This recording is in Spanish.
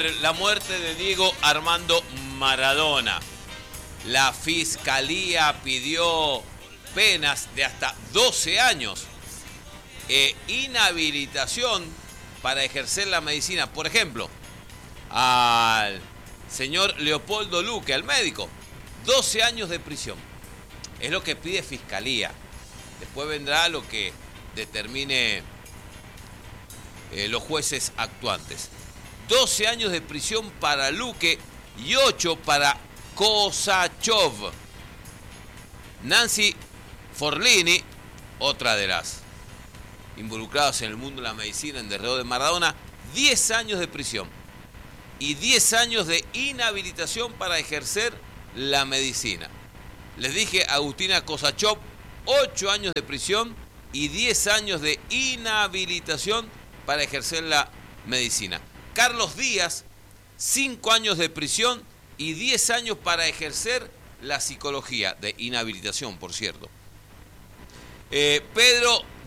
La muerte de Diego Armando Maradona. La Fiscalía pidió penas de hasta 12 años e inhabilitación para ejercer la medicina. Por ejemplo, al señor Leopoldo Luque, al médico, 12 años de prisión. Es lo que pide Fiscalía. Después vendrá lo que determine los jueces actuantes. 12 años de prisión para Luque y 8 para Kosachov. Nancy Forlini, otra de las involucradas en el mundo de la medicina en derredor de Maradona, 10 años de prisión y 10 años de inhabilitación para ejercer la medicina. Les dije, Agustina Kosachov, 8 años de prisión y 10 años de inhabilitación para ejercer la medicina. Carlos Díaz, 5 años de prisión y 10 años para ejercer la psicología, de inhabilitación, por cierto. Pedro